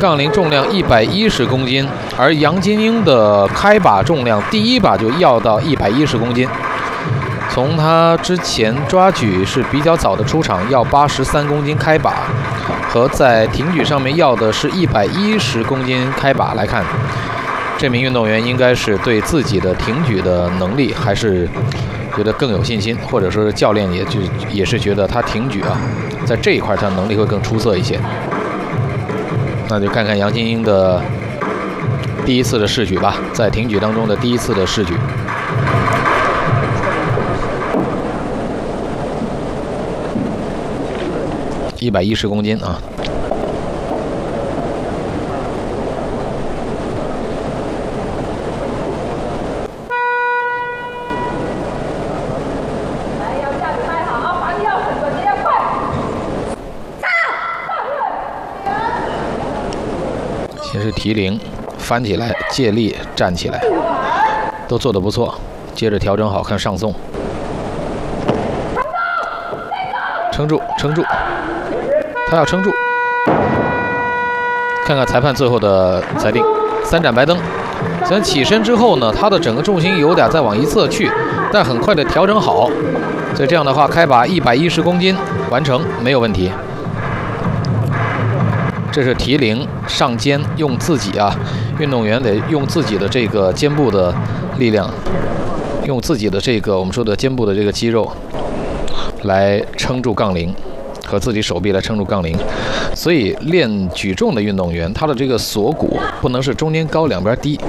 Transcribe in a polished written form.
杠铃重量110公斤，而杨金英的开把重量第一把就要到110公斤。从他之前抓举是比较早的出场，要83公斤开把，和在挺举上面要的是110公斤开把来看，这名运动员应该是对自己的挺举的能力还是觉得更有信心，或者说是教练也是觉得他挺举啊，在这一块他能力会更出色一些。那就看看杨金英的第一次的试举吧，在挺举当中的第一次的试举。110公斤啊！先是提铃，翻起来，借力站起来，都做得不错。接着调整好，看上送，撑住，撑住。他要撑住，看看裁判最后的裁定，3盏白灯。虽然起身之后呢，他的整个重心有点再往一侧去，但很快的调整好，所以这样的话，开把110公斤完成没有问题。这是提铃上肩，用自己运动员得用自己的这个肩部的力量，用自己的这个我们说的肩部的这个肌肉来撑住杠铃。和自己手臂来撑住杠铃，所以练举重的运动员，他的这个锁骨不能是中间高两边低，